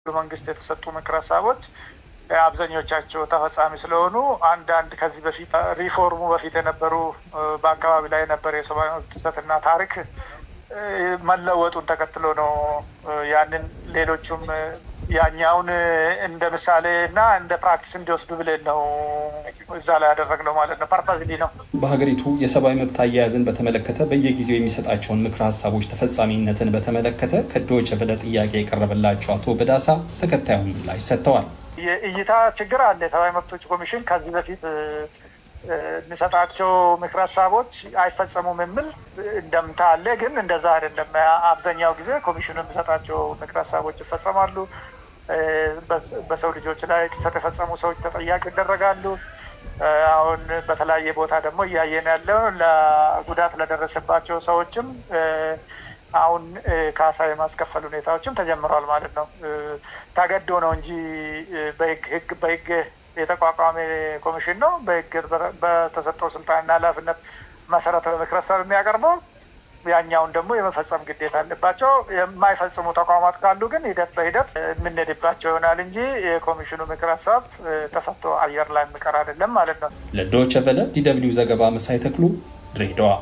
መንግስት የተሰጡ ምክር ሀሳቦች አብዛኞቻቸው ተፈጻሚ ስለሆኑ አንድ ከዚህ በፊት ሪፎርሙ በፊት የነበሩ በአካባቢ ላይ ነበር የሰብአዊ መብት ጥሰትና ታሪክ መለወጡን ተከትሎ ነው ያንን ሌሎቹም ያኛውን እንደ ምሳሌና እንደ ፕራክቲስ እንዲወስዱ ብለን ነው እዛ ላይ ያደረግነው ማለት ነው። ፐርፐዝሊ ነው። በሀገሪቱ የሰብአዊ መብት አያያዝን በተመለከተ በየጊዜው የሚሰጣቸውን ምክር ሀሳቦች ተፈጻሚነትን በተመለከተ ከዶይቼ ቬለ ጥያቄ የቀረበላቸው አቶ በዳሳ ተከታዩን ላይ ሰጥተዋል። የእይታ ችግር አለ። ሰብአዊ መብቶች ኮሚሽን ከዚህ በፊት የሚሰጣቸው ምክር ሀሳቦች አይፈጸሙም የሚል እንደምታ አለ። ግን እንደዛ አይደለም። አብዛኛው ጊዜ ኮሚሽኑ የሚሰጣቸው ምክር ሀሳቦች ይፈጸማሉ። በሰው ልጆች ላይ ጥሰት የፈጸሙ ሰዎች ተጠያቂ ይደረጋሉ። አሁን በተለያየ ቦታ ደግሞ እያየን ያለው ለጉዳት ለደረሰባቸው ሰዎችም አሁን ካሳ የማስከፈል ሁኔታዎችም ተጀምረዋል ማለት ነው። ታገዶ ነው እንጂ በህግ የተቋቋመ ኮሚሽን ነው። በህግ በተሰጠው ስልጣንና ኃላፊነት መሰረት ምክር ሀሳብ የሚያቀርበው ያኛውን ደግሞ የመፈጸም ግዴታ አለባቸው። የማይፈጽሙ ተቋማት ካሉ ግን ሂደት በሂደት የምንሄድባቸው ይሆናል እንጂ የኮሚሽኑ ምክር ሀሳብ ተሰጥቶ አየር ላይ የሚቀር አይደለም ማለት ነው። ለዶይቼ ቬለ ዲ.ደብሊው ዘገባ መሳይ ተክሉ ድሬዳዋ።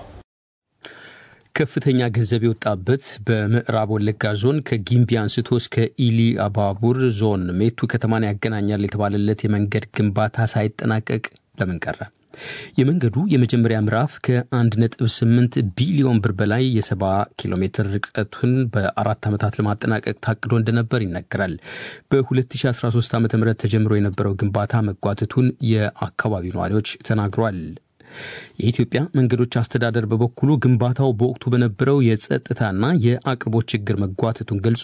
ከፍተኛ ገንዘብ የወጣበት በምዕራብ ወለጋ ዞን ከጊምቢ አንስቶ እስከ ኢሊ አባቡር ዞን ሜቱ ከተማን ያገናኛል የተባለለት የመንገድ ግንባታ ሳይጠናቀቅ ለምን ቀረ? የመንገዱ የመጀመሪያ ምዕራፍ ከ1.8 ቢሊዮን ብር በላይ የ70 ኪሎ ሜትር ርቀቱን በ4 ዓመታት ለማጠናቀቅ ታቅዶ እንደነበር ይነገራል። በ2013 ዓ.ም ተጀምሮ የነበረው ግንባታ መጓተቱን የአካባቢው ነዋሪዎች ተናግረዋል። የኢትዮጵያ መንገዶች አስተዳደር በበኩሉ ግንባታው በወቅቱ በነበረው የጸጥታና የአቅርቦት ችግር መጓተቱን ገልጾ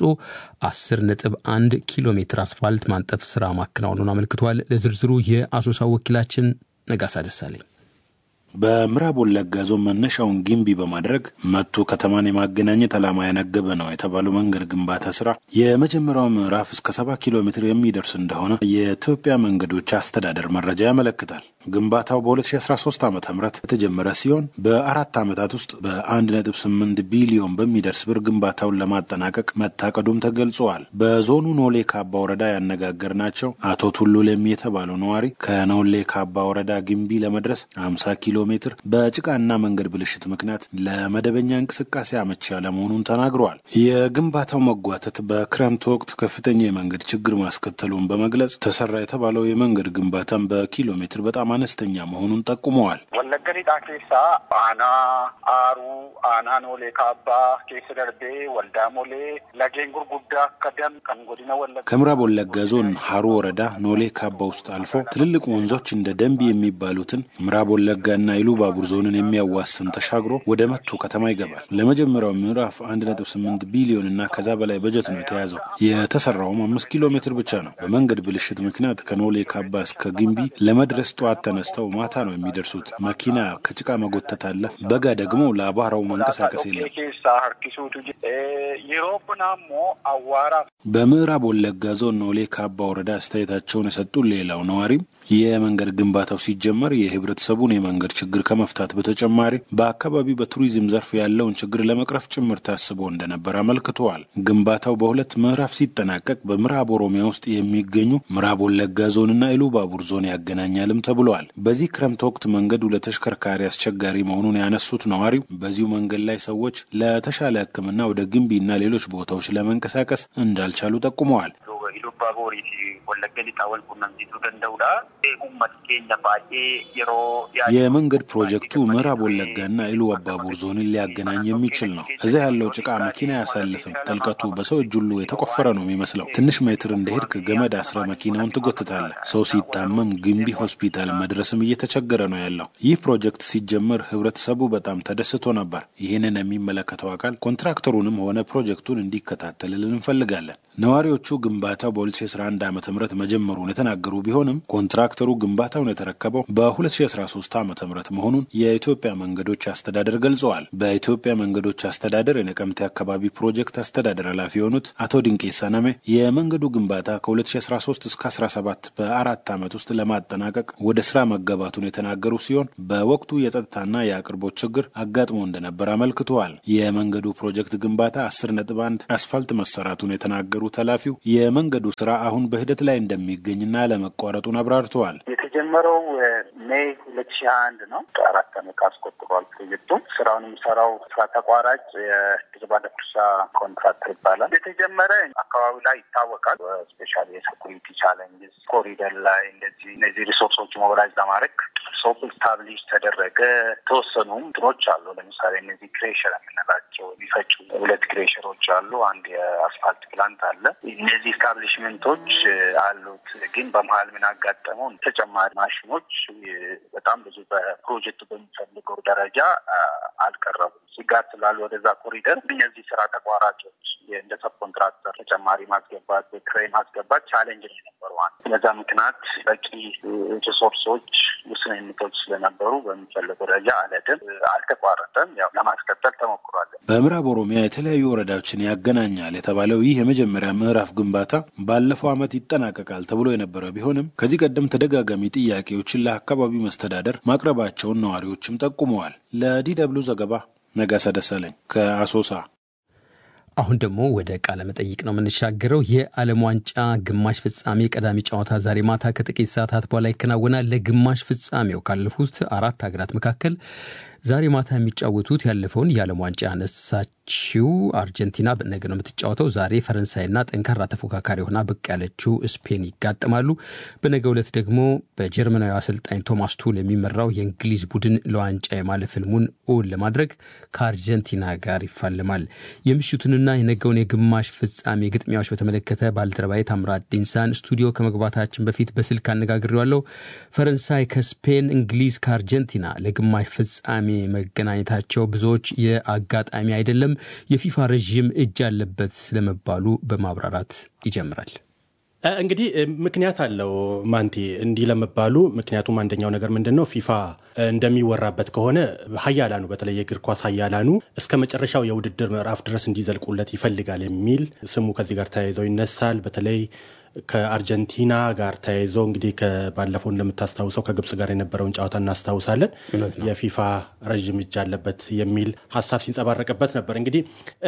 10.1 ኪሎ ሜትር አስፋልት ማንጠፍ ስራ ማከናወኑን አመልክቷል። ለዝርዝሩ የአሶሳ ወኪላችን ነጋሳ ደሳለኝ። በምዕራብ ወለጋ ዞን መነሻውን ጊምቢ በማድረግ መቱ ከተማን የማገናኘት ዓላማ ያነገበ ነው የተባለው መንገድ ግንባታ ስራ የመጀመሪያው ምዕራፍ እስከ 70 ኪሎ ሜትር የሚደርስ እንደሆነ የኢትዮጵያ መንገዶች አስተዳደር መረጃ ያመለክታል። ግንባታው በ2013 ዓ.ም የተጀመረ ሲሆን በ4 ዓመታት ውስጥ በ1.8 ቢሊዮን በሚደርስ ብር ግንባታውን ለማጠናቀቅ መታቀዱም ተገልጿል። በዞኑ ኖሌ ካባ ወረዳ ያነጋገርናቸው አቶ ቱሉ ለሚ የተባለው ነዋሪ ከኖሌ ካባ ወረዳ ጊምቢ ለመድረስ 50 ኪሎ ሜትር በጭቃና መንገድ ብልሽት ምክንያት ለመደበኛ እንቅስቃሴ አመቺ ያለመሆኑን ተናግረዋል። የግንባታው መጓተት በክረምት ወቅት ከፍተኛ የመንገድ ችግር ማስከተሉን በመግለጽ ተሰራ የተባለው የመንገድ ግንባታም በኪሎ ሜትር በጣም አነስተኛ መሆኑን ጠቁመዋል። ወለገሪ ዳኬሳ አና አሩ አና ኖሌ ካባ ኬስ ደርቤ ወልዳ ሞሌ ለጌን ጉርጉዳ ከደም ከንጎዲና ወለጋ ከምዕራብ ወለጋ ዞን ሀሩ ወረዳ ኖሌ ካባ ውስጥ አልፎ ትልልቅ ወንዞች እንደ ደንቢ የሚባሉትን ምዕራብ ወለጋና ኢሉባቡር ዞንን የሚያዋስን ተሻግሮ ወደ መቱ ከተማ ይገባል። ለመጀመሪያው ምዕራፍ 1.8 ቢሊዮን እና ከዛ በላይ በጀት ነው የተያዘው። የተሰራውም 5 ኪሎ ሜትር ብቻ ነው። በመንገድ ብልሽት ምክንያት ከኖሌ ካባ እስከ ጊምቢ ለመድረስ ጧት ተነስተው ማታ ነው የሚደርሱት። መኪና ከጭቃ መጎተት አለ። በጋ ደግሞ ለአቧራው መንቀሳቀስ የለም። በምዕራብ ወለጋ ዞን ኖሌ ካባ ወረዳ አስተያየታቸውን የሰጡ ሌላው ነዋሪም የመንገድ ግንባታው ሲጀመር የህብረተሰቡን የመንገድ ችግር ከመፍታት በተጨማሪ በአካባቢው በቱሪዝም ዘርፍ ያለውን ችግር ለመቅረፍ ጭምር ታስቦ እንደነበር አመልክተዋል። ግንባታው በሁለት ምዕራፍ ሲጠናቀቅ በምዕራብ ኦሮሚያ ውስጥ የሚገኙ ምዕራብ ወለጋ ዞንና ኢሉባቡር ዞን ያገናኛልም ተብሏል። በዚህ ክረምት ወቅት መንገዱ ለተሽከርካሪ አስቸጋሪ መሆኑን ያነሱት ነዋሪው በዚሁ መንገድ ላይ ሰዎች ለተሻለ ሕክምና ወደ ግንቢና ሌሎች ቦታዎች ለመንቀሳቀስ እንዳልቻሉ ጠቁመዋል። የመንገድ ፕሮጀክቱ ምዕራብ ወለጋና ኢሉ አባቡር ዞንን ሊያገናኝ የሚችል ነው። እዚያ ያለው ጭቃ መኪና ያሳልፍም። ጥልቀቱ በሰው እጅ ሁሉ የተቆፈረ ነው የሚመስለው። ትንሽ ሜትር እንደሄድክ ገመድ አስረ መኪናውን ትጎትታለህ። ሰው ሲታመም ግንቢ ሆስፒታል መድረስም እየተቸገረ ነው ያለው። ይህ ፕሮጀክት ሲጀመር ህብረተሰቡ በጣም ተደስቶ ነበር። ይህንን የሚመለከተው አካል ኮንትራክተሩንም ሆነ ፕሮጀክቱን እንዲከታተልልን እንፈልጋለን። ነዋሪዎቹ ግንባታው በ2011 ዓ.ም መጀመሩን የተናገሩ ቢሆንም ኮንትራክተሩ ግንባታውን የተረከበው በ2013 ዓ.ም መሆኑን የኢትዮጵያ መንገዶች አስተዳደር ገልጸዋል። በኢትዮጵያ መንገዶች አስተዳደር የነቀምቴ አካባቢ ፕሮጀክት አስተዳደር ኃላፊ የሆኑት አቶ ድንቄ ሰነሜ የመንገዱ ግንባታ ከ2013 እስከ 17 በ4 ዓመት ውስጥ ለማጠናቀቅ ወደ ስራ መገባቱን የተናገሩ ሲሆን በወቅቱ የጸጥታና የአቅርቦት ችግር አጋጥሞ እንደነበር አመልክተዋል። የመንገዱ ፕሮጀክት ግንባታ 10.1 አስፋልት መሰራቱን የተናገሩት ኃላፊው የመንገዱ ስራ አሁን በሂደት ላይ እንደሚገኝና ለመቋረጡን አብራርተዋል። የተጀመረው ሜይ 2021 ነው። 4 ዓመት አስቆጥሯል ፕሮጀክቱ። ስራውን የሚሰራው ስራ ተቋራጭ የድርባደ ኩርሳ ኮንትራክተር ይባላል። የተጀመረ አካባቢ ላይ ይታወቃል። ስፔሻሊ የሴኩሪቲ ቻሌንጅስ ኮሪደር ላይ እነዚህ ሪሶርሶች ሞቢላይዝ ለማድረግ ሶፕ ስታብሊሽ ተደረገ። ተወሰኑ እንትኖች አሉ። ለምሳሌ እነዚህ ክሬሸር የምንላቸው የሚፈጩ 2 ክሬሸሮች አሉ። አንድ የአስፋልት ፕላንት አለ። እነዚህ ስታብሊሽመንቶች አሉት። ግን በመሀል ምን አጋጠመው? ተጨማሪ ማሽኖች በጣም ብዙ በፕሮጀክቱ በሚፈልገው ደረጃ አልቀረቡም። ስጋት ስላሉ ወደዛ ኮሪደር እነዚህ ስራ ተቋራጮች እንደ ሰብ ኮንትራክተር ተጨማሪ ማስገባት፣ ክሬን ማስገባት ቻሌንጅ ነው የነበረው። በዛ ምክንያት በቂ ሪሶርሶች ውስንነቶች ስለነበሩ በሚፈልገው ደረጃ አልተቋረጠም። ያው ለማስቀጠል ተሞክሯል። በምዕራብ ኦሮሚያ የተለያዩ ወረዳዎችን ያገናኛል የተባለው ይህ የመጀመሪያ ምዕራፍ ግንባታ ባለፈው ዓመት ይጠናቀቃል ተብሎ የነበረ ቢሆንም ከዚህ ቀደም ተደጋጋሚ ጥያቄዎችን ለአካባቢው መስተዳደር ማቅረባቸውን ነዋሪዎችም ጠቁመዋል። ለዲደብሊው ዘገባ ነጋሳ ደሳለኝ ከአሶሳ። አሁን ደግሞ ወደ ቃለ መጠይቅ ነው የምንሻገረው። የዓለም ዋንጫ ግማሽ ፍጻሜ ቀዳሚ ጨዋታ ዛሬ ማታ ከጥቂት ሰዓታት በኋላ ይከናወናል። ለግማሽ ፍጻሜው ካለፉት 4 ሀገራት መካከል ዛሬ ማታ የሚጫወቱት ያለፈውን የዓለም ዋንጫ ያነሳችው አርጀንቲና ነገ ነው የምትጫወተው። ዛሬ ፈረንሳይና ጠንካራ ተፎካካሪ ሆና ብቅ ያለችው ስፔን ይጋጠማሉ። በነገው ዕለት ደግሞ በጀርመናዊ አሰልጣኝ ቶማስ ቱል የሚመራው የእንግሊዝ ቡድን ለዋንጫ የማለፍ ህልሙን እውን ለማድረግ ከአርጀንቲና ጋር ይፋለማል። የምሽቱንና የነገውን የግማሽ ፍጻሜ ግጥሚያዎች በተመለከተ ባልደረባዬ ታምራት ዲንሳን ስቱዲዮ ከመግባታችን በፊት በስልክ አነጋግሬዋለሁ። ፈረንሳይ ከስፔን፣ እንግሊዝ ከአርጀንቲና ለግማሽ ፍጻሜ መገናኘታቸው ብዙዎች የአጋጣሚ አይደለም የፊፋ ረዥም እጅ ያለበት ስለመባሉ በማብራራት ይጀምራል። እንግዲህ ምክንያት አለው ማንቲ እንዲህ ለመባሉ። ምክንያቱም አንደኛው ነገር ምንድነው? ፊፋ እንደሚወራበት ከሆነ ሀያላኑ በተለይ የእግር ኳስ ሀያላኑ እስከ መጨረሻው የውድድር ምዕራፍ ድረስ እንዲዘልቁለት ይፈልጋል የሚል ስሙ ከዚህ ጋር ተያይዘው ይነሳል። በተለይ ከአርጀንቲና ጋር ተያይዞ እንግዲህ ከባለፈው እንደምታስታውሰው ከግብጽ ጋር የነበረውን ጨዋታ እናስታውሳለን። የፊፋ ረዥም እጅ አለበት የሚል ሀሳብ ሲንጸባረቅበት ነበር። እንግዲህ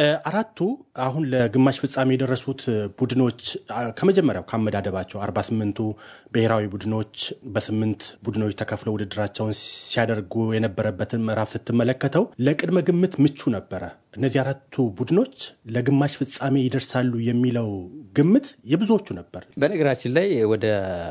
አራቱ አሁን ለግማሽ ፍጻሜ የደረሱት ቡድኖች ከመጀመሪያው ካመዳደባቸው 48ቱ ብሔራዊ ቡድኖች በ8 ቡድኖች ተከፍለው ውድድራቸውን ሲያደርጉ የነበረበትን ምዕራፍ ስትመለከተው ለቅድመ ግምት ምቹ ነበረ። እነዚህ አራቱ ቡድኖች ለግማሽ ፍጻሜ ይደርሳሉ የሚለው ግምት የብዙዎቹ ነበር። በነገራችን ላይ ወደ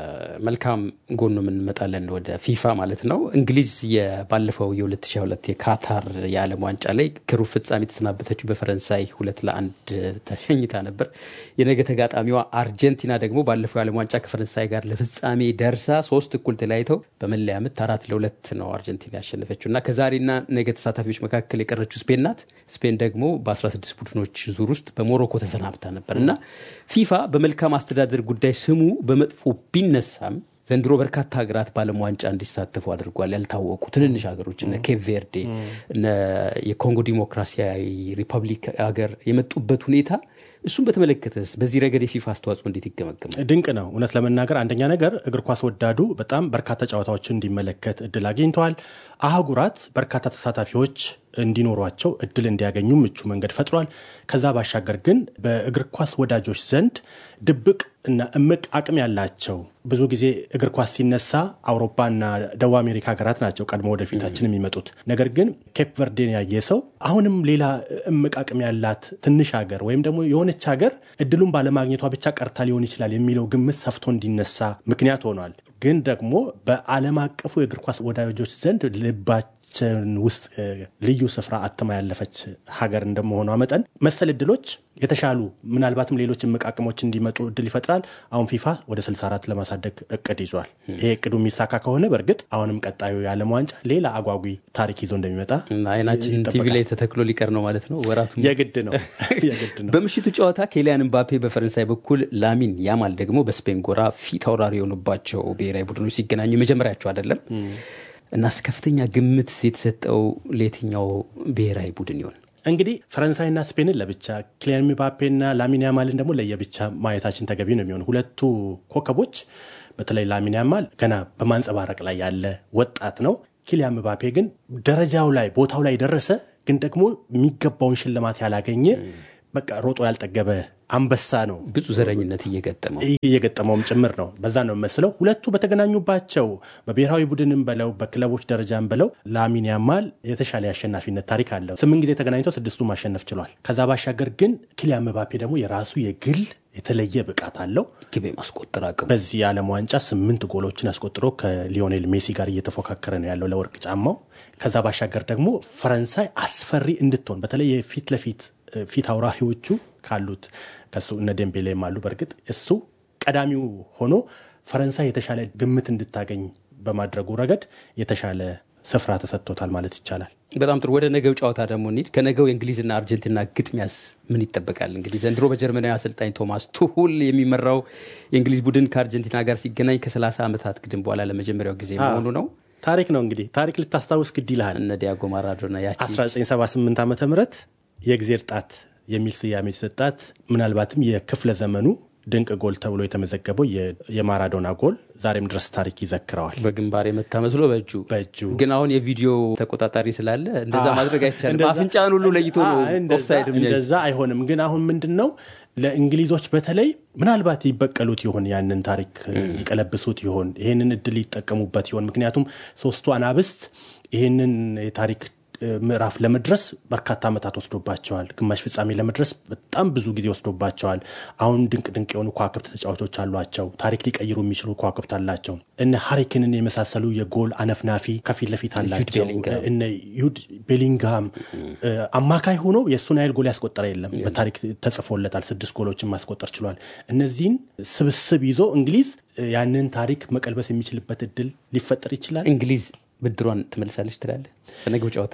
መልካም ጎኑ እንመጣለን፣ ወደ ፊፋ ማለት ነው። እንግሊዝ ባለፈው የ2022 የካታር የዓለም ዋንጫ ላይ ከሩብ ፍጻሜ ተሰናበተችው በፈረንሳይ 2-1 ተሸኝታ ነበር። የነገ ተጋጣሚዋ አርጀንቲና ደግሞ ባለፈው የዓለም ዋንጫ ከፈረንሳይ ጋር ለፍጻሜ ደርሳ 3-1 ተለያይተው በመለያ ምት 4-2 ነው አርጀንቲና ያሸነፈችው እና ከዛሬና ነገ ተሳታፊዎች መካከል የቀረችው ስፔን ናት። ስፔን ደግሞ በ16 ቡድኖች ዙር ውስጥ በሞሮኮ ተሰናብታ ነበርና ፊፋ በመልካም አስተዳደር ጉዳይ ስሙ በመጥፎ ቢነሳም ዘንድሮ በርካታ ሀገራት በዓለም ዋንጫ እንዲሳተፉ አድርጓል። ያልታወቁ ትንንሽ ሀገሮች እነ ኬፕ ቬርዴ እነ የኮንጎ ዲሞክራሲያዊ ሪፐብሊክ ሀገር የመጡበት ሁኔታ እሱን በተመለከተስ በዚህ ረገድ የፊፋ አስተዋጽኦ እንዴት ይገመገማል? ድንቅ ነው። እውነት ለመናገር አንደኛ ነገር እግር ኳስ ወዳዱ በጣም በርካታ ጨዋታዎችን እንዲመለከት እድል አግኝተዋል። አህጉራት በርካታ ተሳታፊዎች እንዲኖሯቸው እድል እንዲያገኙ ምቹ መንገድ ፈጥሯል። ከዛ ባሻገር ግን በእግር ኳስ ወዳጆች ዘንድ ድብቅ እና እምቅ አቅም ያላቸው ብዙ ጊዜ እግር ኳስ ሲነሳ አውሮፓና ደቡብ አሜሪካ ሀገራት ናቸው ቀድሞ ወደፊታችን የሚመጡት። ነገር ግን ኬፕ ቨርዴን ያየ ሰው አሁንም ሌላ እምቅ አቅም ያላት ትንሽ ሀገር ወይም ደግሞ የሆነች ሀገር እድሉን ባለማግኘቷ ብቻ ቀርታ ሊሆን ይችላል የሚለው ግምት ሰፍቶ እንዲነሳ ምክንያት ሆኗል። ግን ደግሞ በዓለም አቀፉ የእግር ኳስ ወዳጆች ዘንድ ውስጥ ልዩ ስፍራ አትማ ያለፈች ሀገር እንደመሆኗ መጠን መሰል እድሎች የተሻሉ ምናልባትም ሌሎች መቃቀሞች እንዲመጡ እድል ይፈጥራል። አሁን ፊፋ ወደ 64 ለማሳደግ እቅድ ይዟል። ይሄ እቅዱ የሚሳካ ከሆነ በእርግጥ አሁንም ቀጣዩ የዓለም ዋንጫ ሌላ አጓጊ ታሪክ ይዞ እንደሚመጣ አይናችን ቲቪ ላይ ተተክሎ ሊቀር ነው ማለት ነው። ወራቱ የግድ ነው። በምሽቱ ጨዋታ ኬሊያን ምባፔ በፈረንሳይ በኩል ላሚን ያማል ደግሞ በስፔን ጎራ ፊት አውራሪ የሆኑባቸው ብሔራዊ ቡድኖች ሲገናኙ መጀመሪያቸው አይደለም እና ከፍተኛ ግምት የተሰጠው ለየትኛው ብሔራዊ ቡድን ይሆን? እንግዲህ ፈረንሳይና ስፔንን ለብቻ ኪሊያን ምባፔና ላሚን ያማልን ደግሞ ለየብቻ ማየታችን ተገቢ ነው የሚሆን። ሁለቱ ኮከቦች በተለይ ላሚን ያማል ገና በማንጸባረቅ ላይ ያለ ወጣት ነው። ኪሊያን ምባፔ ግን ደረጃው ላይ ቦታው ላይ ደረሰ፣ ግን ደግሞ የሚገባውን ሽልማት ያላገኘ በቃ ሮጦ ያልጠገበ አንበሳ ነው። ብዙ ዘረኝነት እየገጠመውም ጭምር ነው። በዛ ነው መስለው ሁለቱ በተገናኙባቸው በብሔራዊ ቡድንም በለው በክለቦች ደረጃም በለው ላሚን ያማል የተሻለ አሸናፊነት ታሪክ አለው። 8 ጊዜ ተገናኝተው 6ቱ ማሸነፍ ችሏል። ከዛ ባሻገር ግን ኪሊያን ምባፔ ደግሞ የራሱ የግል የተለየ ብቃት አለው። ግብ ማስቆጠር አቅም በዚህ የዓለም ዋንጫ 8 ጎሎችን አስቆጥሮ ከሊዮኔል ሜሲ ጋር እየተፎካከረ ነው ያለው ለወርቅ ጫማው። ከዛ ባሻገር ደግሞ ፈረንሳይ አስፈሪ እንድትሆን በተለይ የፊት ለፊት ፊት አውራሪዎቹ ካሉት ከሱ እነ ዴምቤሌም አሉ። በርግጥ እሱ ቀዳሚው ሆኖ ፈረንሳይ የተሻለ ግምት እንድታገኝ በማድረጉ ረገድ የተሻለ ስፍራ ተሰጥቶታል ማለት ይቻላል። በጣም ጥሩ። ወደ ነገው ጨዋታ ደግሞ እንሂድ። ከነገው የእንግሊዝና አርጀንቲና ግጥሚያስ ምን ይጠበቃል? እንግዲህ ዘንድሮ በጀርመናዊ አሰልጣኝ ቶማስ ቱሁል የሚመራው የእንግሊዝ ቡድን ከአርጀንቲና ጋር ሲገናኝ ከ30 ዓመታት ግድም በኋላ ለመጀመሪያው ጊዜ መሆኑ ነው። ታሪክ ነው እንግዲህ ታሪክ ልታስታውስ ግድ ይልሃል። እነ ዲያጎ ማራዶና ያቺ 1978 ዓመተ ምህረት የእግዚአብሔር ጣት የሚል ስያሜ የተሰጣት ምናልባትም የክፍለ ዘመኑ ድንቅ ጎል ተብሎ የተመዘገበው የማራዶና ጎል ዛሬም ድረስ ታሪክ ይዘክረዋል። በግንባር የመታ መስሎ በእጁ ግን አሁን የቪዲዮ ተቆጣጣሪ ስላለ እንደዛ ማድረግ አይቻልም። አፍንጫን ሁሉ ለይቶ ነው ኦፍሳይድ የሚያይ። እንደዛ አይሆንም። ግን አሁን ምንድነው ለእንግሊዞች በተለይ ምናልባት ይበቀሉት ይሆን? ያንን ታሪክ ይቀለብሱት ይሆን? ይሄንን እድል ይጠቀሙበት ይሆን? ምክንያቱም ሶስቱ አናብስት ይሄንን የታሪክ ምዕራፍ ለመድረስ በርካታ ዓመታት ወስዶባቸዋል። ግማሽ ፍጻሜ ለመድረስ በጣም ብዙ ጊዜ ወስዶባቸዋል። አሁን ድንቅ የሆኑ ከዋክብት ተጫዋቾች አሏቸው። ታሪክ ሊቀይሩ የሚችሉ ከዋክብት አላቸው። እነ ሃሪኬንን የመሳሰሉ የጎል አነፍናፊ ከፊት ለፊት አላቸው። እነ ዩድ ቤሊንግሃም አማካይ ሆኖ የእሱን ያህል ጎል ያስቆጠረ የለም። በታሪክ ተጽፎለታል። 6 ጎሎችን ማስቆጠር ችሏል። እነዚህን ስብስብ ይዞ እንግሊዝ ያንን ታሪክ መቀልበስ የሚችልበት እድል ሊፈጠር ይችላል። እንግሊዝ ብድሯን ትመልሳለች ትላለህ? በነገው ጨዋታ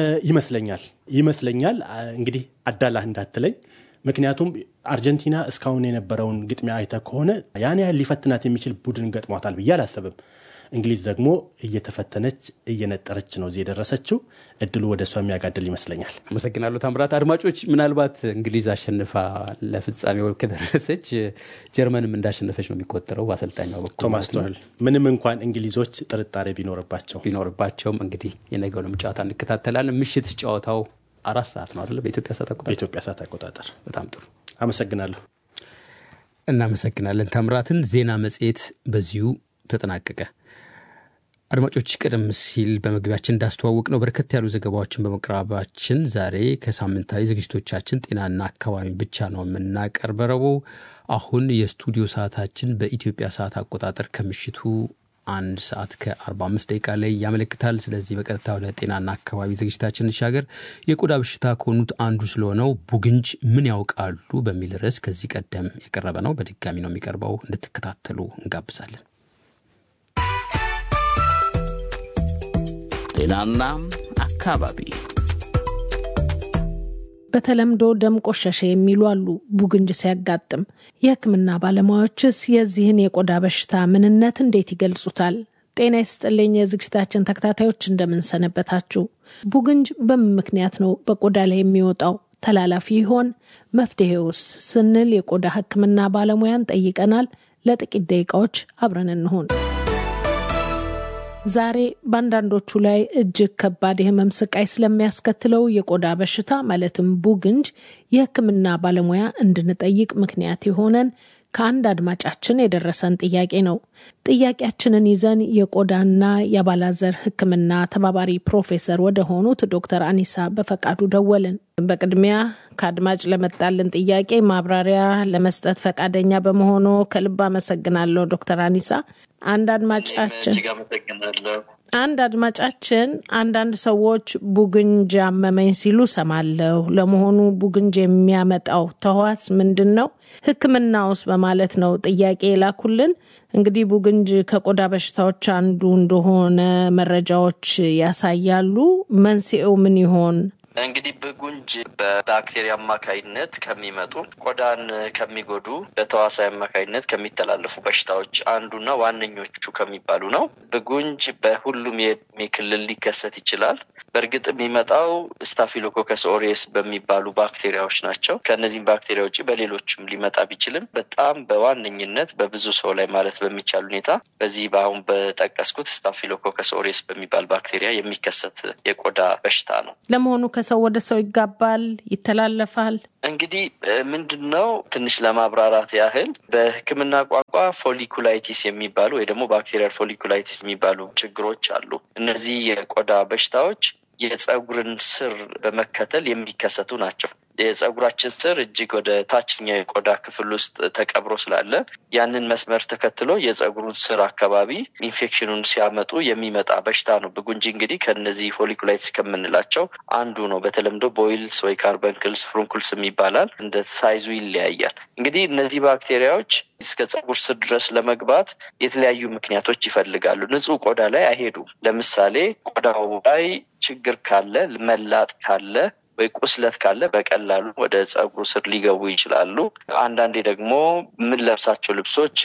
ይመስለኛል። እንግዲህ አዳላህ እንዳትለኝ። ምክንያቱም አርጀንቲና እስካሁን የነበረውን ግጥሚያ አይተ ከሆነ ያን ያህል ሊፈትናት የሚችል ቡድን ገጥሟታል ብዬ አላስብም። እንግሊዝ ደግሞ እየተፈተነች እየነጠረች ነው እዚህ የደረሰችው። እድሉ ወደ እሷ የሚያጋድል ይመስለኛል። አመሰግናለሁ ታምራት። አድማጮች ምናልባት እንግሊዝ አሸንፋ ለፍጻሜው ከደረሰች ጀርመንም እንዳሸነፈች ነው የሚቆጠረው በአሰልጣኛው በኩል ቶማስ ቱኸል። ምንም እንኳን እንግሊዞች ጥርጣሬ ቢኖርባቸውም እንግዲህ የነገውንም ጨዋታ እንከታተላለን። ምሽት ጨዋታው 4 ሰዓት ነው አይደል? በኢትዮጵያ ሰዓት አቆጣጠር። በጣም ጥሩ አመሰግናለሁ። እናመሰግናለን ታምራትን። ዜና መጽሔት በዚሁ ተጠናቀቀ። አድማጮች ቀደም ሲል በመግቢያችን እንዳስተዋወቅ ነው በርከት ያሉ ዘገባዎችን በመቅረባችን ዛሬ ከሳምንታዊ ዝግጅቶቻችን ጤናና አካባቢ ብቻ ነው የምናቀርበው። አሁን የስቱዲዮ ሰዓታችን በኢትዮጵያ ሰዓት አቆጣጠር ከምሽቱ 1 ሰዓት ከ45 ደቂቃ ላይ ያመለክታል። ስለዚህ በቀጥታ ወደ ጤናና አካባቢ ዝግጅታችን እንሻገር። የቆዳ በሽታ ከሆኑት አንዱ ስለሆነው ቡግንጅ ምን ያውቃሉ በሚል ርዕስ ከዚህ ቀደም የቀረበ ነው። በድጋሚ ነው የሚቀርበው። እንድትከታተሉ እንጋብዛለን። ጤናና አካባቢ በተለምዶ ደም ቆሸሸ የሚሉ አሉ። ቡግንጅ ሲያጋጥም የሕክምና ባለሙያዎችስ የዚህን የቆዳ በሽታ ምንነት እንዴት ይገልጹታል? ጤና ይስጥልኝ የዝግጅታችን ተከታታዮች እንደምንሰነበታችሁ። ቡግንጅ በምን ምክንያት ነው በቆዳ ላይ የሚወጣው? ተላላፊ ይሆን? መፍትሄውስ ስንል የቆዳ ሕክምና ባለሙያን ጠይቀናል። ለጥቂት ደቂቃዎች አብረን እንሆን። ዛሬ በአንዳንዶቹ ላይ እጅግ ከባድ የህመም ስቃይ ስለሚያስከትለው የቆዳ በሽታ ማለትም ቡግንጅ የህክምና ባለሙያ እንድንጠይቅ ምክንያት የሆነን ከአንድ አድማጫችን የደረሰን ጥያቄ ነው። ጥያቄያችንን ይዘን የቆዳና የአባላዘር ህክምና ተባባሪ ፕሮፌሰር ወደ ሆኑት ዶክተር አኒሳ በፈቃዱ ደወልን። በቅድሚያ ከአድማጭ ለመጣልን ጥያቄ ማብራሪያ ለመስጠት ፈቃደኛ በመሆኑ ከልብ አመሰግናለሁ ዶክተር አኒሳ። አንድ አድማጫችን አንዳንድ ሰዎች ቡግንጅ አመመኝ ሲሉ ሰማለሁ። ለመሆኑ ቡግንጅ የሚያመጣው ተህዋስ ምንድነው? ሕክምናውስ በማለት ነው ጥያቄ የላኩልን። እንግዲህ ቡግንጅ ከቆዳ በሽታዎች አንዱ እንደሆነ መረጃዎች ያሳያሉ። መንስኤው ምን ይሆን? እንግዲህ ቡግንጅ በባክቴሪያ አማካይነት ከሚመጡ ቆዳን ከሚጎዱ በተዋሳይ አማካይነት ከሚተላለፉ በሽታዎች አንዱና ዋነኞቹ ከሚባሉ ነው። ቡግንጅ በሁሉም የእድሜ ክልል ሊከሰት ይችላል። በእርግጥ የሚመጣው ስታፊሎኮከስ ኦሪየስ በሚባሉ ባክቴሪያዎች ናቸው። ከነዚህም ባክቴሪያ ውጪ በሌሎችም ሊመጣ ቢችልም በጣም በዋነኝነት በብዙ ሰው ላይ ማለት በሚቻል ሁኔታ በዚህ በአሁን በጠቀስኩት ስታፊሎኮከስ ኦሪየስ በሚባል ባክቴሪያ የሚከሰት የቆዳ በሽታ ነው። ለመሆኑ ከሰው ወደ ሰው ይጋባል? ይተላለፋል? እንግዲህ ምንድነው ትንሽ ለማብራራት ያህል በሕክምና ቋንቋ ፎሊኩላይቲስ የሚባሉ ወይ ደግሞ ባክቴሪያል ፎሊኩላይቲስ የሚባሉ ችግሮች አሉ። እነዚህ የቆዳ በሽታዎች የፀጉርን ስር በመከተል የሚከሰቱ ናቸው። የፀጉራችን ስር እጅግ ወደ ታችኛው የቆዳ ክፍል ውስጥ ተቀብሮ ስላለ ያንን መስመር ተከትሎ የፀጉሩን ስር አካባቢ ኢንፌክሽኑን ሲያመጡ የሚመጣ በሽታ ነው። ቡግንጅ እንግዲህ ከነዚህ ፎሊኩላይትስ ከምንላቸው አንዱ ነው። በተለምዶ ቦይልስ ወይ ካርበንክልስ ፍሩንኩልስ ይባላል። እንደ ሳይዙ ይለያያል። እንግዲህ እነዚህ ባክቴሪያዎች እስከ ፀጉር ስር ድረስ ለመግባት የተለያዩ ምክንያቶች ይፈልጋሉ። ንጹህ ቆዳ ላይ አይሄዱም። ለምሳሌ ቆዳው ላይ ችግር ካለ፣ መላጥ ካለ ወይ ቁስለት ካለ በቀላሉ ወደ ፀጉሩ ስር ሊገቡ ይችላሉ። አንዳንዴ ደግሞ ምን ለብሳቸው ልብሶች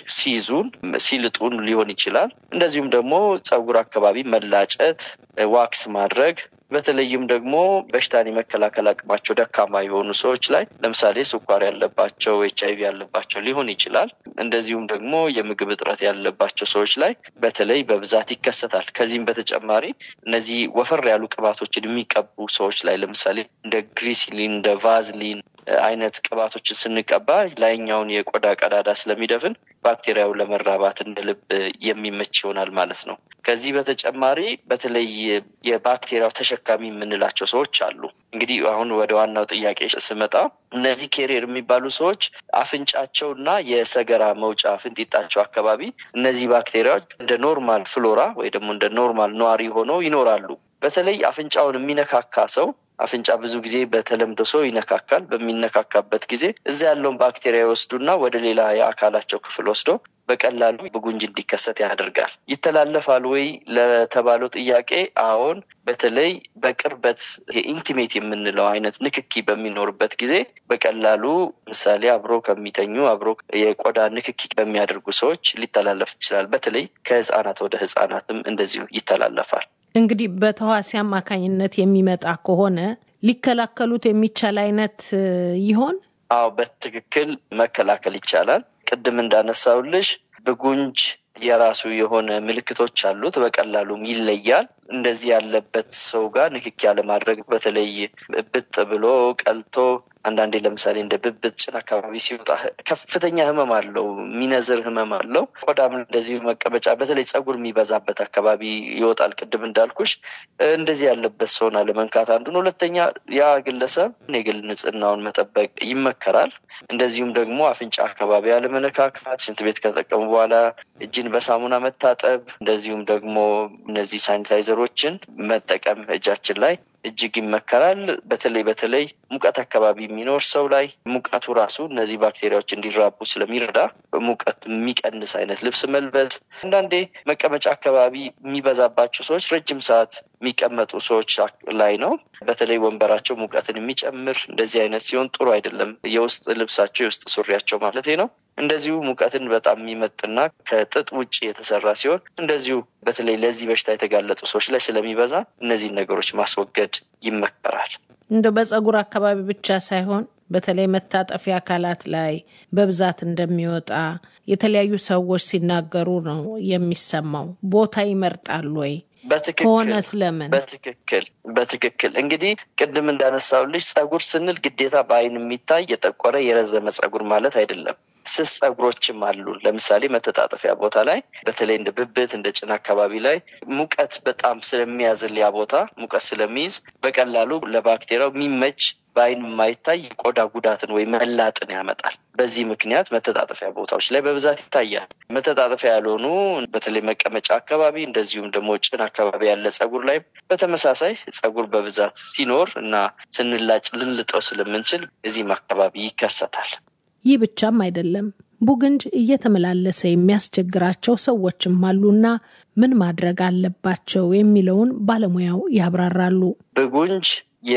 ሲልጡን ሊሆን ይችላል። እንደዚሁም ደግሞ ፀጉር አካባቢ መላጨት፣ ዋክስ ማድረግ በተለይም ደግሞ በሽታን የመከላከል አቅማቸው ደካማ የሆኑ ሰዎች ላይ ለምሳሌ ስኳር ያለባቸው፣ HIV ያለባቸው ሊሆን ይችላል። እንደዚሁም ደግሞ የምግብ እጥረት ያለባቸው ሰዎች ላይ በተለይ በብዛት ይከሰታል። ከዚህም በተጨማሪ እነዚህ ወፈር ያሉ ቅባቶችን የሚቀቡ ሰዎች ላይ ለምሳሌ እንደ ግሪሲሊን፣ እንደ ቫዝሊን አይነት ቅባቶችን ስንቀባ ላይኛውን የቆዳ ቀዳዳ ስለሚደፍን ባክቴሪያው ለመራባት እንደ ልብ የሚመች ይሆናል ማለት ነው። ከዚህ በተጨማሪ በተለይ የባክቴሪያው ተሸካሚ የምንላቸው ሰዎች አሉ። እንግዲህ አሁን ወደ ዋናው ጥያቄ ስመጣ እነዚህ ኬሪየር የሚባሉ ሰዎች አፍንጫቸውና የሰገራ መውጫ ፍንጢጣቸው አካባቢ እነዚህ ባክቴሪያዎች እንደ ኖርማል ፍሎራ ወይ ደግሞ እንደ ኖርማል ነዋሪ ሆነው ይኖራሉ። በተለይ አፍንጫውን የሚነካካ ሰው አፍንጫ ብዙ ጊዜ በተለምዶ ሰው ይነካካል። በሚነካካበት ጊዜ እዛ ያለውን ባክቴሪያ ይወስዱና ወደ ሌላ የአካላቸው ክፍል ወስዶ በቀላሉ ቡግንጅ እንዲከሰት ያደርጋል። ይተላለፋል ወይ ለተባለው ጥያቄ አዎን፣ በተለይ በቅርበት ኢንቲሜት የምንለው አይነት ንክኪ በሚኖርበት ጊዜ በቀላሉ ምሳሌ አብሮ ከሚተኙ አብሮ የቆዳ ንክኪ በሚያደርጉ ሰዎች ሊተላለፍ ይችላል። በተለይ ከህፃናት ወደ ህፃናትም እንደዚሁ ይተላለፋል። እንግዲህ በተዋሲ አማካኝነት የሚመጣ ከሆነ ሊከላከሉት የሚቻል አይነት ይሆን? አዎ፣ በትክክል መከላከል ይቻላል። ቅድም እንዳነሳውልሽ ቡግንጅ የራሱ የሆነ ምልክቶች አሉት። በቀላሉም ይለያል። እንደዚህ ያለበት ሰው ጋር ንክኪ ያለማድረግ በተለይ ብጥ ብሎ ቀልቶ አንዳንዴ ለምሳሌ እንደ ብብት ጭን አካባቢ ሲወጣ ከፍተኛ ህመም አለው፣ የሚነዝር ህመም አለው። ቆዳም እንደዚህ መቀበጫ በተለይ ፀጉር የሚበዛበት አካባቢ ይወጣል። ቅድም እንዳልኩሽ እንደዚህ ያለበት ሰውን አለመንካት አንዱ ነው። ሁለተኛ ያ ግለሰብ የግል ንጽህናውን መጠበቅ ይመከራል። እንደዚሁም ደግሞ አፍንጫ አካባቢ አለመነካካት፣ ሽንት ቤት ከተጠቀሙ በኋላ እጅን በሳሙና መታጠብ፣ እንደዚሁም ደግሞ እነዚህ ሳኒታይዘሮችን መጠቀም እጃችን ላይ እጅግ ይመከራል። በተለይ ሙቀት አካባቢ የሚኖር ሰው ላይ ሙቀቱ ራሱ እነዚህ ባክቴሪያዎች እንዲራቡ ስለሚረዳ ሙቀት የሚቀንስ አይነት ልብስ መልበስ። አንዳንዴ መቀመጫ አካባቢ የሚበዛባቸው ሰዎች ረጅም ሰዓት የሚቀመጡ ሰዎች ላይ ነው። በተለይ ወንበራቸው ሙቀትን የሚጨምር እንደዚህ አይነት ሲሆን ጥሩ አይደለም። የውስጥ ልብሳቸው የውስጥ ሱሪያቸው ማለት ነው እንደዚሁ ሙቀትን በጣም የሚመጥና ከጥጥ ውጪ የተሰራ ሲሆን እንደዚሁ በተለይ ለዚህ በሽታ የተጋለጡ ሰዎች ላይ ስለሚበዛ እነዚህ ነገሮች ማስወገድ ይመከራል። እንደው በፀጉር አካባቢ ብቻ ሳይሆን በተለይ መታጠፊያ አካላት ላይ በብዛት እንደሚወጣ የተለያዩ ሰዎች ሲናገሩ ነው የሚሰማው። ቦታ ይመርጣሉ ወይ? ከሆነ ስለምን? በትክክል እንግዲህ ቅድም እንዳነሳውልሽ ፀጉር ስንል ግዴታ በአይን የሚታይ የጠቆረ የረዘመ ፀጉር ማለት አይደለም። ስስ ጸጉሮችም አሉ። ለምሳሌ መተጣጠፊያ ቦታ ላይ በተለይ እንደ ብብት እንደ ጭን አካባቢ ላይ ሙቀት በጣም ስለሚያዝል ያ ቦታ ሙቀት ስለሚይዝ በቀላሉ ለባክቴሪያው የሚመች በአይን የማይታይ ቆዳ ጉዳትን ወይ መላጥን ያመጣል። በዚህ ምክንያት መተጣጠፊያ ቦታዎች ላይ በብዛት ይታያል። መተጣጠፊያ ያልሆኑ በተለይ መቀመጫ አካባቢ እንደዚሁም ደግሞ ጭን አካባቢ ያለ ጸጉር ላይ በተመሳሳይ ጸጉር በብዛት ሲኖር እና ስንላጭ ልንልጠው ስለምንችል እዚህም አካባቢ ይከሰታል። ይህ ብቻም አይደለም። ቡግንጅ እየተመላለሰ የሚያስቸግራቸው ሰዎችም አሉና ምን ማድረግ አለባቸው የሚለውን ባለሙያው ያብራራሉ። ቡግንጅ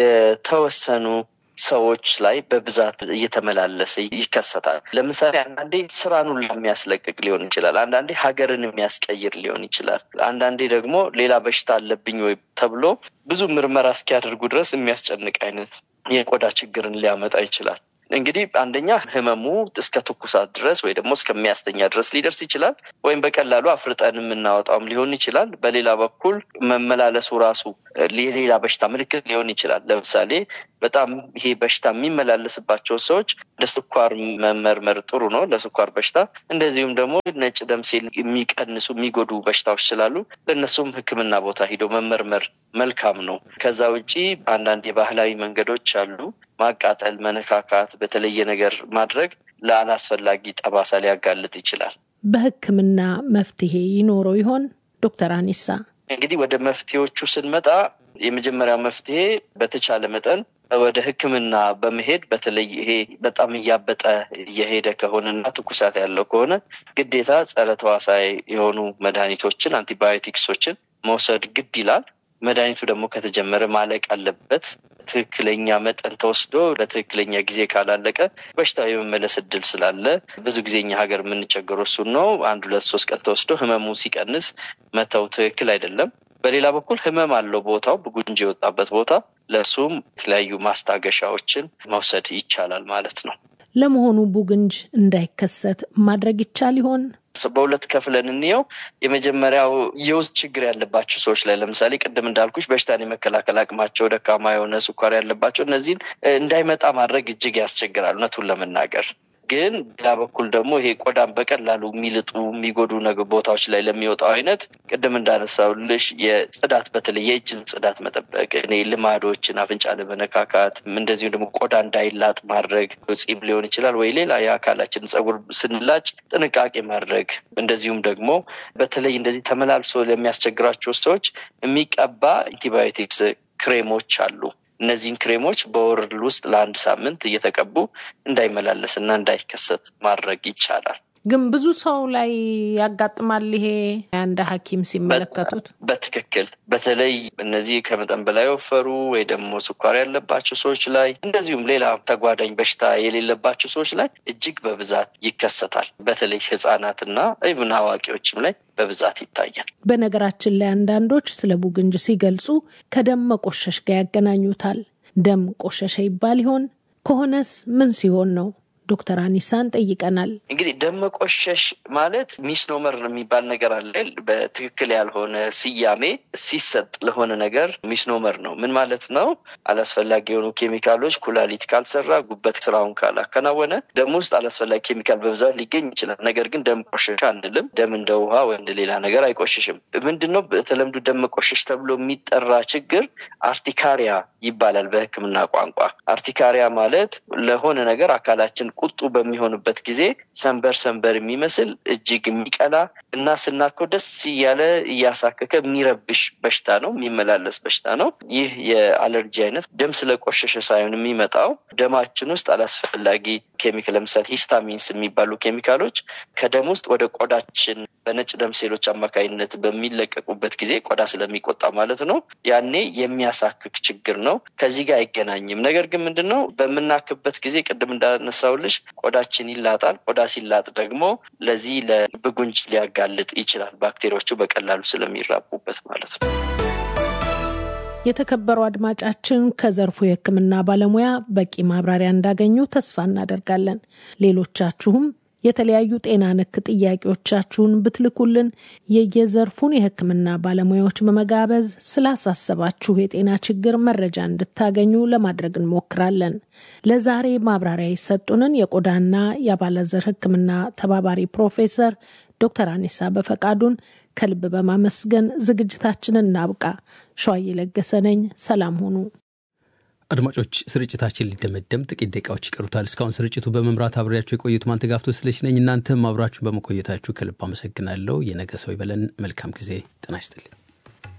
የተወሰኑ ሰዎች ላይ በብዛት እየተመላለሰ ይከሰታል። ለምሳሌ አንዳንዴ ስራን የሚያስለቅቅ ሊሆን ይችላል። አንዳንዴ ሀገርን የሚያስቀይር ሊሆን ይችላል። አንዳንዴ ደግሞ ሌላ በሽታ አለብኝ ወይ ተብሎ ብዙ ምርመራ እስኪያደርጉ ድረስ የሚያስጨንቅ አይነት የቆዳ ችግርን ሊያመጣ ይችላል። እንግዲህ አንደኛ ህመሙ እስከ ትኩሳት ድረስ ወይ ደግሞ እስከሚያስተኛ ድረስ ሊደርስ ይችላል። ወይም በቀላሉ አፍርጠን የምናወጣውም ሊሆን ይችላል። በሌላ በኩል መመላለሱ ራሱ ሌላ በሽታ ምልክት ሊሆን ይችላል። ለምሳሌ በጣም ይሄ በሽታ የሚመላለስባቸው ሰዎች ለስኳር መመርመር ጥሩ ነው፣ ለስኳር በሽታ። እንደዚሁም ደግሞ ነጭ ደም ሴል የሚቀንሱ የሚጎዱ በሽታዎች ስላሉ ለእነሱም ሕክምና ቦታ ሂዶ መመርመር መልካም ነው። ከዛ ውጪ አንዳንድ የባህላዊ መንገዶች አሉ። ማቃጠል፣ መነካካት፣ በተለየ ነገር ማድረግ ለአላስፈላጊ ጠባሳ ሊያጋልጥ ይችላል። በሕክምና መፍትሄ ይኖረው ይሆን ዶክተር አኒሳ? እንግዲህ ወደ መፍትሄዎቹ ስንመጣ የመጀመሪያው መፍትሄ በተቻለ መጠን ወደ ሕክምና በመሄድ በተለይ ይሄ በጣም እያበጠ እየሄደ ከሆነና ትኩሳት ያለው ከሆነ ግዴታ ጸረ ተዋሳይ የሆኑ መድኃኒቶችን አንቲባዮቲክሶችን መውሰድ ግድ ይላል። መድኃኒቱ ደግሞ ከተጀመረ ማለቅ አለበት። ትክክለኛ መጠን ተወስዶ ለትክክለኛ ጊዜ ካላለቀ በሽታው የመመለስ እድል ስላለ ብዙ ጊዜ እኛ ሀገር የምንቸገረው እሱን ነው። 1-2-3 ቀን ተወስዶ ህመሙ ሲቀንስ መተው ትክክል አይደለም። በሌላ በኩል ህመም አለው ቦታው ቡግንጅ የወጣበት ቦታ፣ ለሱም የተለያዩ ማስታገሻዎችን መውሰድ ይቻላል ማለት ነው። ለመሆኑ ቡግንጅ እንዳይከሰት ማድረግ ይቻል ይሆን? በሁለት ከፍለን እንየው። የመጀመሪያው የውስጥ ችግር ያለባቸው ሰዎች ላይ ለምሳሌ ቅድም እንዳልኩሽ በሽታን የመከላከል አቅማቸው ደካማ የሆነ ስኳር ያለባቸው እነዚህን እንዳይመጣ ማድረግ እጅግ ያስቸግራል እውነቱን ለመናገር። ግን ሌላ በኩል ደግሞ ይሄ ቆዳን በቀላሉ የሚልጡ የሚጎዱ ነገር ቦታዎች ላይ ለሚወጣው አይነት ቅድም እንዳነሳውልሽ የጽዳት በተለይ የእጅን ጽዳት መጠበቅ፣ ልማዶችን አፍንጫ ለመነካካት፣ እንደዚሁም ደግሞ ቆዳ እንዳይላጥ ማድረግ፣ ጺም ሊሆን ይችላል ወይ ሌላ የአካላችን ጸጉር ስንላጭ ጥንቃቄ ማድረግ፣ እንደዚሁም ደግሞ በተለይ እንደዚህ ተመላልሶ ለሚያስቸግራቸው ሰዎች የሚቀባ አንቲባዮቲክስ ክሬሞች አሉ። እነዚህን ክሬሞች በወር ውስጥ ለ1 ሳምንት እየተቀቡ እንዳይመላለስና እንዳይከሰት ማድረግ ይቻላል። ግን ብዙ ሰው ላይ ያጋጥማል ይሄ አንድ ሐኪም ሲመለከቱት። በትክክል በተለይ እነዚህ ከመጠን በላይ ወፈሩ ወይ ደግሞ ስኳር ያለባቸው ሰዎች ላይ እንደዚሁም ሌላ ተጓዳኝ በሽታ የሌለባቸው ሰዎች ላይ እጅግ በብዛት ይከሰታል። በተለይ ህፃናትና ኢቭን አዋቂዎችም ላይ በብዛት ይታያል። በነገራችን ላይ አንዳንዶች ስለ ቡግንጅ ሲገልጹ ከደም መቆሸሽ ጋር ያገናኙታል። ደም ቆሸሸ ይባል ይሆን? ከሆነስ ምን ሲሆን ነው? ዶክተር አኒሳን ጠይቀናል። እንግዲህ ደም መቆሸሽ ማለት ሚስኖመር የሚባል ነገር አለ። በትክክል ያልሆነ ስያሜ ሲሰጥ ለሆነ ነገር ሚስኖመር ነው። ምን ማለት ነው? አላስፈላጊ የሆኑ ኬሚካሎች ኩላሊት ካልሰራ፣ ጉበት ስራውን ካላከናወነ ደም ውስጥ አላስፈላጊ ኬሚካል በብዛት ሊገኝ ይችላል። ነገር ግን ደም ቆሸሽ አንልም። ደም እንደ ውሃ ወይ እንደ ሌላ ነገር አይቆሽሽም። ምንድነው በተለምዶ ደም መቆሸሽ ተብሎ የሚጠራ ችግር አርቲካሪያ ይባላል በሕክምና ቋንቋ። አርቲካሪያ ማለት ለሆነ ነገር አካላችን ቁጡ በሚሆንበት ጊዜ ሰንበር የሚመስል እጅግ የሚቀላ እና ስናከው ደስ እያለ እያሳከከ የሚረብሽ በሽታ ነው፣ የሚመላለስ በሽታ ነው። ይህ የአለርጂ አይነት ደም ስለቆሸሸ ሳይሆን የሚመጣው ደማችን ውስጥ አላስፈላጊ ኬሚካል ለምሳሌ ሂስታሚንስ የሚባሉ ኬሚካሎች ከደም ውስጥ ወደ ቆዳችን በነጭ ደም ሴሎች አማካይነት በሚለቀቁበት ጊዜ ቆዳ ስለሚቆጣ ማለት ነው። ያኔ የሚያሳክክ ችግር ነው። ከዚህ ጋር አይገናኝም። ነገር ግን ምንድነው በምናክበት ጊዜ ቅድም እንዳነሳውልሽ ቆዳችን ይላጣል። ቆዳ ሲላጥ ደግሞ ለዚህ ለቡግንጅ ሊያጋልጥ ይችላል። ባክቴሪያዎቹ በቀላሉ ስለሚራቡበት ማለት ነው። የተከበሩ አድማጫችን ከዘርፉ የሕክምና ባለሙያ በቂ ማብራሪያ እንዳገኙ ተስፋ እናደርጋለን። ሌሎቻችሁም የተለያዩ ጤና ነክ ጥያቄዎቻችሁን ብትልኩልን የየዘርፉን የሕክምና ባለሙያዎች በመጋበዝ ስላሳሰባችሁ የጤና ችግር መረጃ እንድታገኙ ለማድረግ እንሞክራለን። ለዛሬ ማብራሪያ የሰጡንን የቆዳና የአባለዘር ሕክምና ተባባሪ ፕሮፌሰር ዶክተር አኔሳ በፈቃዱን ከልብ በማመስገን ዝግጅታችንን እናብቃ። ሸዋዬ ለገሰ ነኝ። ሰላም ሁኑ። አድማጮች ስርጭታችን ሊደመደም ጥቂት ደቂቃዎች ይቀሩታል። እስካሁን ስርጭቱ በመምራት አብሬያችሁ የቆየሁት ማንተጋፍቶ ስለሽነኝ እናንተም አብራችሁን በመቆየታችሁ ከልብ አመሰግናለሁ። የነገ ሰው ይበለን። መልካም ጊዜ። ጤና ይስጥልኝ።